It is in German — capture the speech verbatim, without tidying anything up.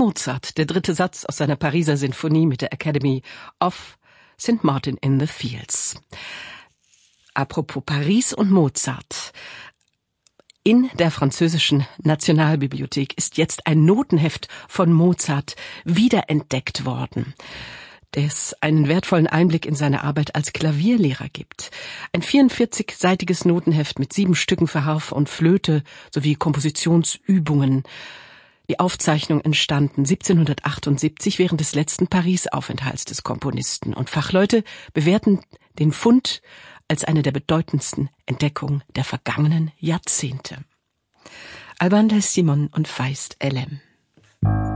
Mozart, der dritte Satz aus seiner Pariser Sinfonie mit der Academy of Saint Martin in the Fields. Apropos Paris und Mozart. In der französischen Nationalbibliothek ist jetzt ein Notenheft von Mozart wiederentdeckt worden, das einen wertvollen Einblick in seine Arbeit als Klavierlehrer gibt. Ein vierundvierzigseitiges Notenheft mit sieben Stücken für Harfe und Flöte sowie Kompositionsübungen. Die Aufzeichnung entstanden siebzehnhundertachtundsiebzig während des letzten Paris-Aufenthalts des Komponisten. Und Fachleute bewerten den Fund als eine der bedeutendsten Entdeckungen der vergangenen Jahrzehnte. Alban de Simon und Feist L M